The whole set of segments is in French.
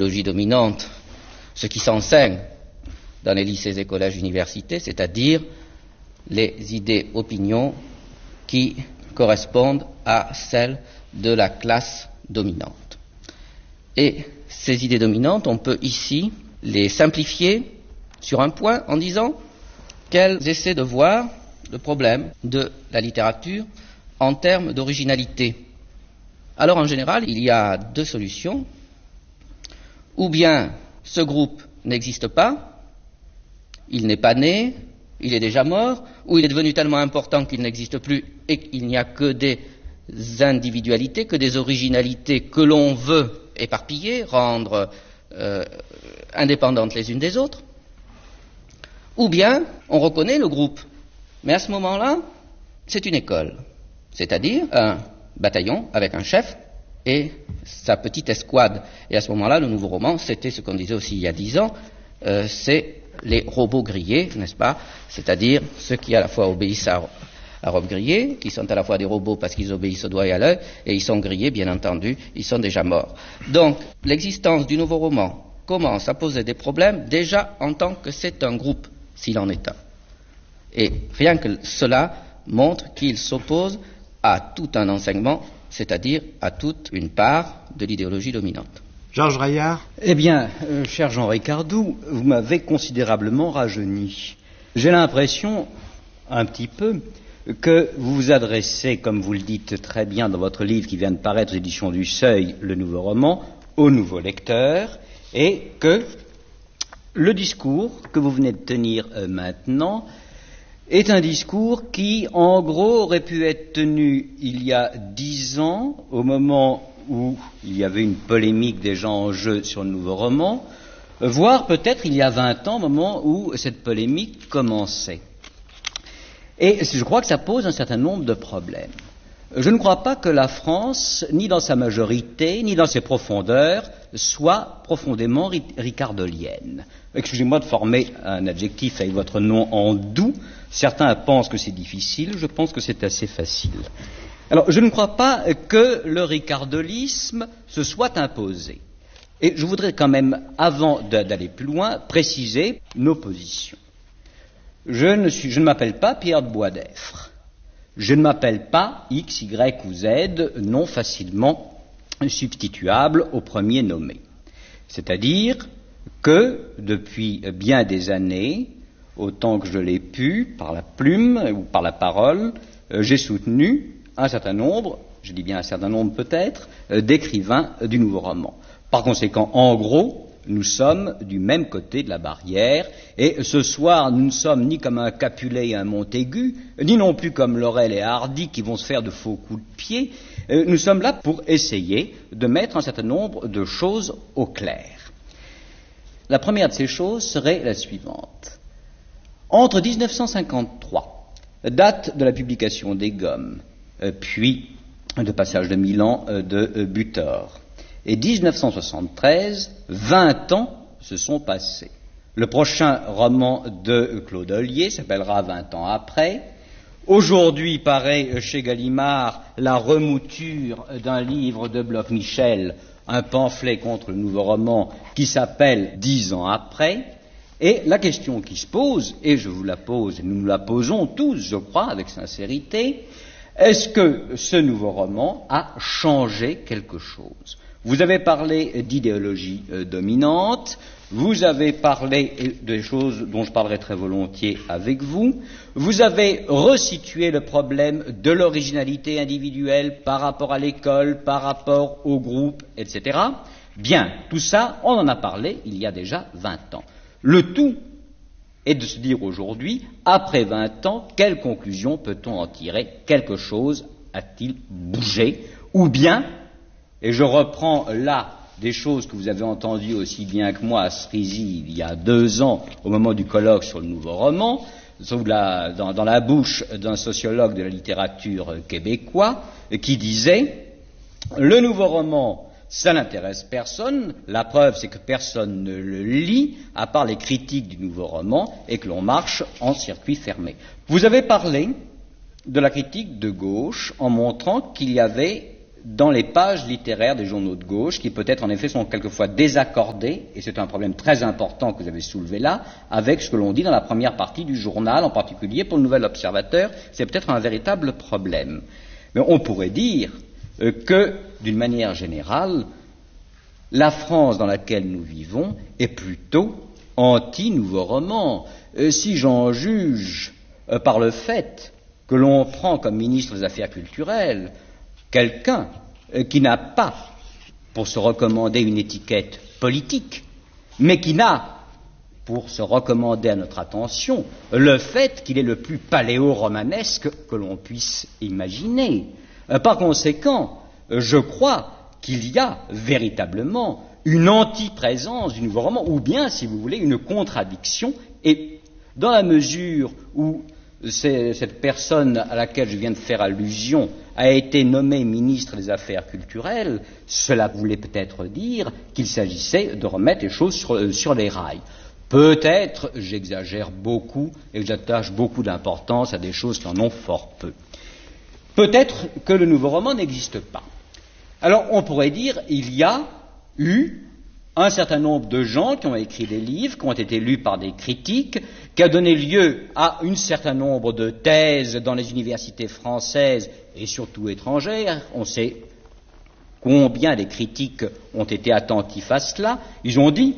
l'idéologie dominante ce qui s'enseigne dans les lycées et collèges universités, c'est-à-dire les idées, opinions qui correspondent à celles de la classe dominante. Et ces idées dominantes, on peut ici les simplifier sur un point en disant qu'elles essaient de voir le problème de la littérature en termes d'originalité. Alors en général, il y a deux solutions. Ou bien ce groupe n'existe pas, il n'est pas né, il est déjà mort, ou il est devenu tellement important qu'il n'existe plus et qu'il n'y a que des individualités, que des originalités que l'on veut éparpiller, rendre indépendantes les unes des autres. Ou bien on reconnaît le groupe, mais à ce moment-là, c'est une école, c'est-à-dire un bataillon avec un chef et sa petite escouade. Et à ce moment-là, le nouveau roman, c'était ce qu'on disait aussi il y a 10 ans, c'est les robots grillés, n'est-ce pas? C'est-à-dire ceux qui à la fois obéissent à Robe grillée, qui sont à la fois des robots parce qu'ils obéissent au doigt et à l'œil, et ils sont grillés, bien entendu, ils sont déjà morts. Donc, l'existence du nouveau roman commence à poser des problèmes déjà en tant que c'est un groupe, s'il en est un. Et rien que cela montre qu'il s'oppose à tout un enseignement, c'est-à-dire à toute une part de l'idéologie dominante. Georges Reillard. Eh bien, cher Jean Ricardou, vous m'avez considérablement rajeuni. J'ai l'impression, un petit peu, que vous vous adressez, comme vous le dites très bien dans votre livre qui vient de paraître aux éditions du Seuil, le nouveau roman, aux nouveaux lecteurs, et que le discours que vous venez de tenir maintenant est un discours qui, en gros, aurait pu être tenu il y a 10 ans, au moment où il y avait une polémique déjà en jeu sur le nouveau roman, voire peut-être il y a 20 ans, au moment où cette polémique commençait. Et je crois que ça pose un certain nombre de problèmes. Je ne crois pas que la France, ni dans sa majorité, ni dans ses profondeurs, soit profondément ricardolienne. Excusez-moi de former un adjectif avec votre nom en doux. Certains pensent que c'est difficile, je pense que c'est assez facile. Alors, je ne crois pas que le ricardolisme se soit imposé. Et je voudrais quand même, avant d'aller plus loin, préciser nos positions. Je ne m'appelle pas Pierre de Boisdeffre. Je ne m'appelle pas X, Y ou Z, non facilement substituable au premier nommé. C'est-à-dire que, depuis bien des années, autant que je l'ai pu, par la plume ou par la parole, j'ai soutenu un certain nombre, je dis bien un certain nombre peut-être, d'écrivains du nouveau roman. Par conséquent, en gros, nous sommes du même côté de la barrière, et ce soir, nous ne sommes ni comme un Capulet et un Montaigu, ni non plus comme Laurel et Hardy qui vont se faire de faux coups de pied. Nous sommes là pour essayer de mettre un certain nombre de choses au clair. La première de ces choses serait la suivante. Entre 1953, date de la publication des Gommes, puis de passage de Milan de Butor, et 1973, 20 ans se sont passés. Le prochain roman de Claude Ollier s'appellera 20 ans après. Aujourd'hui paraît chez Gallimard la remouture d'un livre de Bloch-Michel, un pamphlet contre le nouveau roman qui s'appelle 10 ans après. Et la question qui se pose, et je vous la pose, et nous nous la posons tous, je crois, avec sincérité, est-ce que ce nouveau roman a changé quelque chose ? Vous avez parlé d'idéologie dominante, vous avez parlé des choses dont je parlerai très volontiers avec vous, vous avez resitué le problème de l'originalité individuelle par rapport à l'école, par rapport au groupe, etc. Bien, tout ça, on en a parlé il y a déjà 20 ans. Le tout est de se dire aujourd'hui, après 20 ans, quelle conclusion peut-on en tirer ? Quelque chose a-t-il bougé ? Ou bien, et je reprends là des choses que vous avez entendues aussi bien que moi à Cerisy il y a 2 ans, au moment du colloque sur le nouveau roman, dans la bouche d'un sociologue de la littérature québécois, qui disait « Le nouveau roman, ça n'intéresse personne, la preuve c'est que personne ne le lit, à part les critiques du nouveau roman, et que l'on marche en circuit fermé. » Vous avez parlé de la critique de gauche en montrant qu'il y avait dans les pages littéraires des journaux de gauche, qui peut-être en effet sont quelquefois désaccordés, et c'est un problème très important que vous avez soulevé là, avec ce que l'on dit dans la première partie du journal, en particulier pour le Nouvel Observateur, c'est peut-être un véritable problème. Mais on pourrait dire que, d'une manière générale, la France dans laquelle nous vivons est plutôt anti-nouveau roman. Si j'en juge par le fait que l'on prend comme ministre des Affaires culturelles quelqu'un qui n'a pas pour se recommander une étiquette politique, mais qui n'a pour se recommander à notre attention le fait qu'il est le plus paléo-romanesque que l'on puisse imaginer. Par conséquent, je crois qu'il y a véritablement une antiprésence du nouveau roman, ou bien, si vous voulez, une contradiction, et dans la mesure où cette personne à laquelle je viens de faire allusion a été nommée ministre des Affaires culturelles, cela voulait peut-être dire qu'il s'agissait de remettre les choses sur les rails. Peut-être j'exagère beaucoup et j'attache beaucoup d'importance à des choses qui en ont fort peu. Peut-être que le nouveau roman n'existe pas. Alors on pourrait dire il y a eu un certain nombre de gens qui ont écrit des livres, qui ont été lus par des critiques, qui a donné lieu à un certain nombre de thèses dans les universités françaises et surtout étrangères. On sait combien les critiques ont été attentifs à cela. Ils ont dit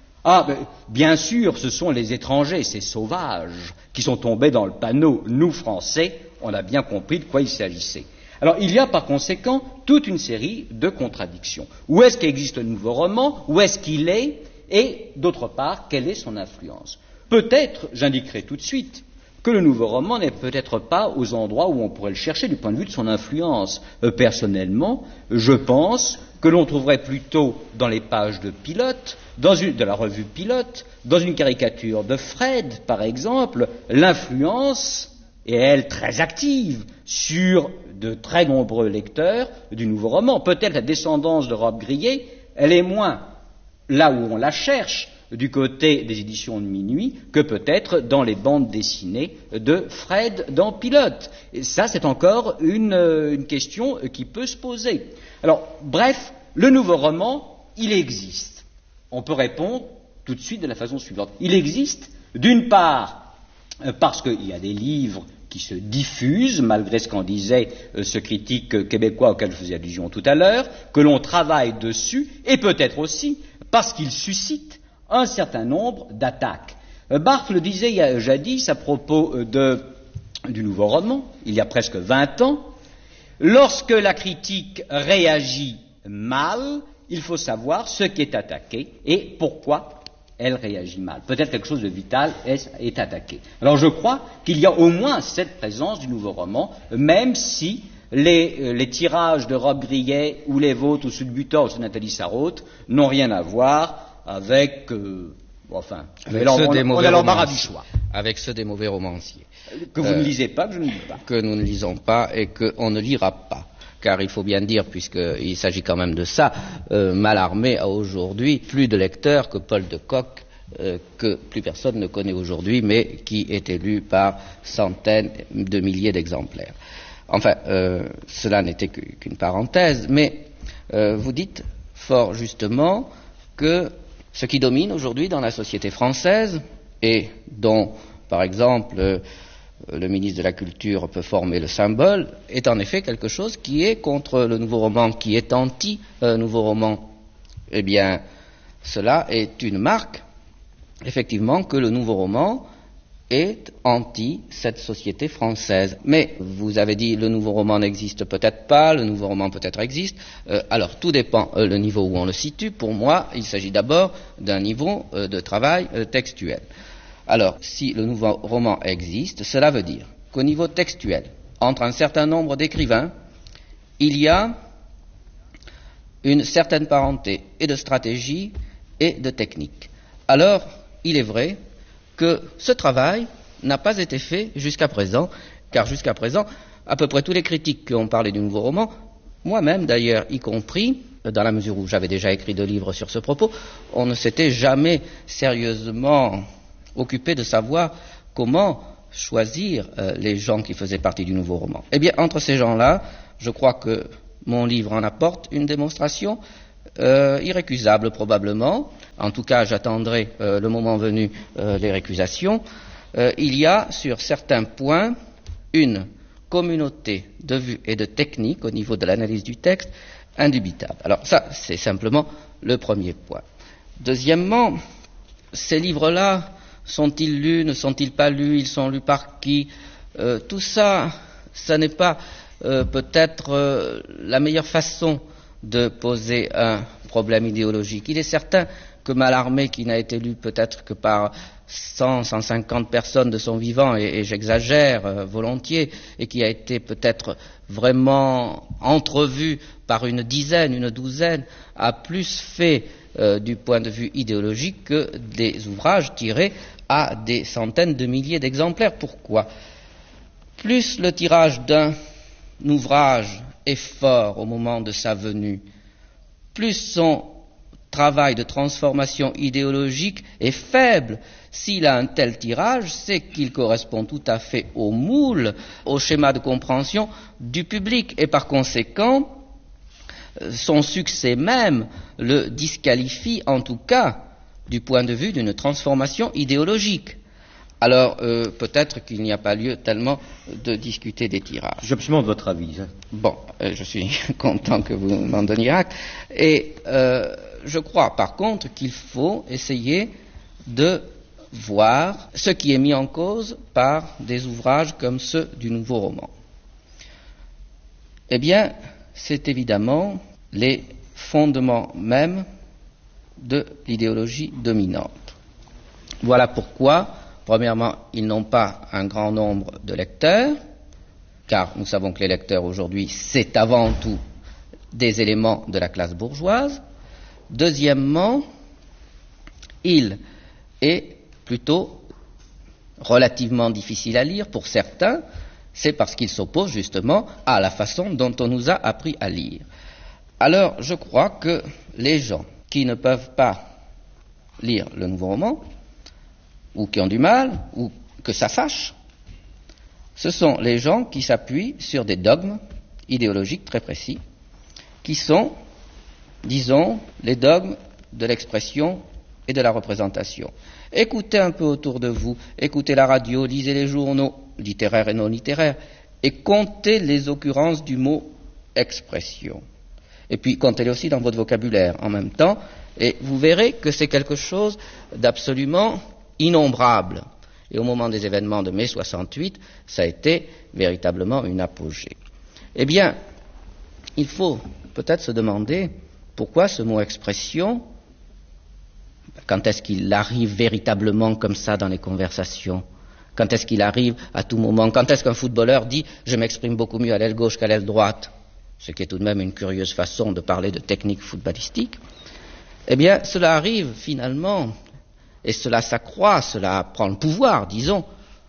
bien sûr, ce sont les étrangers, ces sauvages, qui sont tombés dans le panneau. Nous, Français, on a bien compris de quoi il s'agissait. Alors, il y a par conséquent toute une série de contradictions. Où est-ce qu'existe le nouveau roman? Où est-ce qu'il est? Et, d'autre part, quelle est son influence? Peut-être, j'indiquerai tout de suite, que le nouveau roman n'est peut-être pas aux endroits où on pourrait le chercher du point de vue de son influence. Personnellement, je pense que l'on trouverait plutôt dans les pages de Pilote, de la revue Pilote, dans une caricature de Fred, par exemple, l'influence, et elle très active, sur de très nombreux lecteurs du nouveau roman. Peut-être la descendance de Rob Grillet, elle est moins là où on la cherche, du côté des éditions de Minuit, que peut-être dans les bandes dessinées de Fred dans Pilote. Et ça, c'est encore une question qui peut se poser. Alors, bref, le nouveau roman, il existe. On peut répondre tout de suite de la façon suivante. Il existe, d'une part, parce qu'il y a des livres qui se diffusent, malgré ce qu'en disait ce critique québécois auquel je faisais allusion tout à l'heure, que l'on travaille dessus, et peut-être aussi parce qu'il suscite un certain nombre d'attaques. Barthes le disait jadis à propos du nouveau roman, il y a presque 20 ans, lorsque la critique réagit mal, il faut savoir ce qui est attaqué et pourquoi elle réagit mal. Peut-être quelque chose de vital est attaqué. Alors je crois qu'il y a au moins cette présence du nouveau roman, même si les tirages de Rob Grillet ou les vôtres ou ceux de Butor ou ceux de Nathalie Sarraute n'ont rien à voir avec on a l'embarras du choix. Avec ceux des mauvais romanciers. Que vous ne lisez pas, que je ne lis pas. Que nous ne lisons pas et qu'on ne lira pas. Car il faut bien dire, puisqu'il s'agit quand même de ça, Mallarmé a aujourd'hui plus de lecteurs que Paul de Kock, que plus personne ne connaît aujourd'hui, mais qui est lu par centaines de milliers d'exemplaires. Enfin, cela n'était qu'une parenthèse, mais vous dites fort justement que ce qui domine aujourd'hui dans la société française, et dont, par exemple, le ministre de la Culture peut former le symbole, est en effet quelque chose qui est contre le nouveau roman, qui est anti-nouveau roman. Eh bien, cela est une marque, effectivement, que le nouveau roman est anti cette société française. Mais vous avez dit le nouveau roman n'existe peut-être pas, le nouveau roman peut-être existe. Alors tout dépend le niveau où on le situe. Pour moi, il s'agit d'abord d'un niveau de travail textuel. Alors, si le nouveau roman existe, cela veut dire qu'au niveau textuel, entre un certain nombre d'écrivains, il y a une certaine parenté et de stratégie et de technique. Alors, il est vrai que ce travail n'a pas été fait jusqu'à présent, car jusqu'à présent, à peu près tous les critiques qui ont parlé du nouveau roman, moi-même d'ailleurs y compris, dans la mesure où j'avais déjà écrit 2 livres sur ce propos, on ne s'était jamais sérieusement occupé de savoir comment choisir les gens qui faisaient partie du nouveau roman. Eh bien, entre ces gens-là, je crois que mon livre en apporte une démonstration irrécusable probablement. En tout cas, j'attendrai le moment venu les récusations. Il y a sur certains points une communauté de vues et de techniques au niveau de l'analyse du texte indubitable. Alors ça, c'est simplement le premier point. Deuxièmement, ces livres-là, sont-ils lus, ne sont-ils pas lus, ils sont lus par qui? Tout ça, ça n'est pas peut-être la meilleure façon de poser un problème idéologique. Il est certain que Mallarmé, qui n'a été lu peut-être que par 150 personnes de son vivant, et j'exagère volontiers, et qui a été peut-être vraiment entrevu par une dizaine, une douzaine, a plus fait du point de vue idéologique que des ouvrages tirés à des centaines de milliers d'exemplaires. Pourquoi? Plus le tirage d'un ouvrage est fort au moment de sa venue, plus son travail de transformation idéologique est faible. S'il a un tel tirage, c'est qu'il correspond tout à fait au moule, au schéma de compréhension du public, et par conséquent, son succès même le disqualifie, en tout cas, du point de vue d'une transformation idéologique. Alors, peut-être qu'il n'y a pas lieu tellement de discuter des tirages. J'ai absolument votre avis. Bon, je suis content que vous m'en donniez acte. Et je crois, par contre, qu'il faut essayer de voir ce qui est mis en cause par des ouvrages comme ceux du Nouveau Roman. Eh bien, c'est évidemment les fondements mêmes de l'idéologie dominante. Voilà pourquoi, premièrement, ils n'ont pas un grand nombre de lecteurs, car nous savons que les lecteurs aujourd'hui, c'est avant tout des éléments de la classe bourgeoise. Deuxièmement, il est plutôt relativement difficile à lire pour certains, c'est parce qu'il s'oppose justement à la façon dont on nous a appris à lire. Alors, je crois que les gens qui ne peuvent pas lire le Nouveau Roman, ou qui ont du mal, ou que ça fâche, ce sont les gens qui s'appuient sur des dogmes idéologiques très précis, qui sont, disons, les dogmes de l'expression et de la représentation. Écoutez un peu autour de vous, écoutez la radio, lisez les journaux, littéraires et non littéraires, et comptez les occurrences du mot expression. Et puis comptez-les aussi dans votre vocabulaire en même temps, et vous verrez que c'est quelque chose d'absolument innombrable. Et au moment des événements de mai 68, ça a été véritablement une apogée. Eh bien, il faut peut-être se demander pourquoi ce mot expression, quand est-ce qu'il arrive véritablement comme ça dans les conversations? Quand est-ce qu'il arrive à tout moment? Quand est-ce qu'un footballeur dit « je m'exprime beaucoup mieux à l'aile gauche qu'à l'aile droite », ce qui est tout de même une curieuse façon de parler de technique footballistique? Eh bien, cela arrive finalement, et cela s'accroît, cela prend le pouvoir, disons,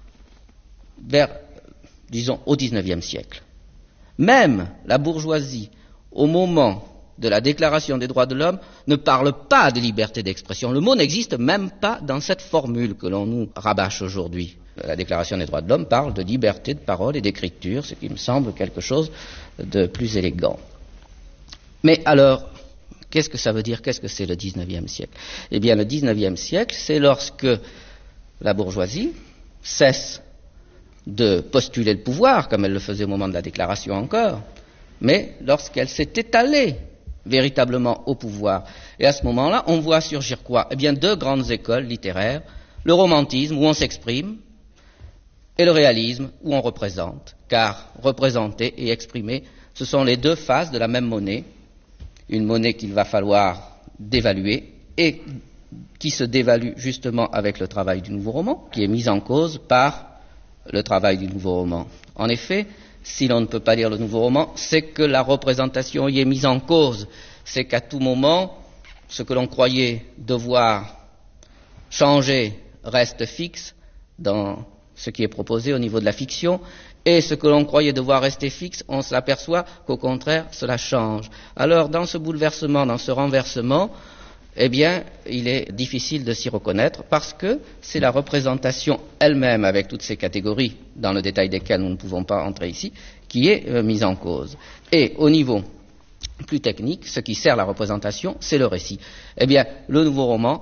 au XIXe siècle. Même la bourgeoisie, au moment de la Déclaration des droits de l'homme, ne parle pas de liberté d'expression. Le mot n'existe même pas dans cette formule que l'on nous rabâche aujourd'hui. La Déclaration des droits de l'homme parle de liberté de parole et d'écriture, ce qui me semble quelque chose de plus élégant. Mais alors, qu'est-ce que ça veut dire? Qu'est-ce que c'est le XIXe siècle? Eh bien, le XIXe siècle, c'est lorsque la bourgeoisie cesse de postuler le pouvoir, comme elle le faisait au moment de la Déclaration encore, mais lorsqu'elle s'est étalée véritablement au pouvoir. Et à ce moment-là, on voit surgir quoi? Eh bien, deux grandes écoles littéraires, le romantisme, où on s'exprime, et le réalisme, où on représente. Car représenter et exprimer, ce sont les deux faces de la même monnaie, une monnaie qu'il va falloir dévaluer, et qui se dévalue justement avec le travail du Nouveau Roman, qui est mis en cause par le travail du Nouveau Roman. En effet, si l'on ne peut pas lire le Nouveau Roman, c'est que la représentation y est mise en cause. C'est qu'à tout moment, ce que l'on croyait devoir changer reste fixe dans ce qui est proposé au niveau de la fiction, et ce que l'on croyait devoir rester fixe, on s'aperçoit qu'au contraire, cela change. Alors, dans ce bouleversement, dans ce renversement, eh bien, il est difficile de s'y reconnaître parce que c'est la représentation elle-même, avec toutes ces catégories, dans le détail desquelles nous ne pouvons pas entrer ici, qui est mise en cause. Et au niveau plus technique, ce qui sert la représentation, c'est le récit. Eh bien, le nouveau roman